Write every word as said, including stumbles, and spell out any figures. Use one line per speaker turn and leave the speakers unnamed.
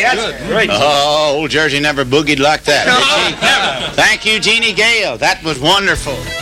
That's great.
Oh, old Jersey never boogied like that.
No,
did she?
never.
Thank you, Jeannie Gale. That was wonderful.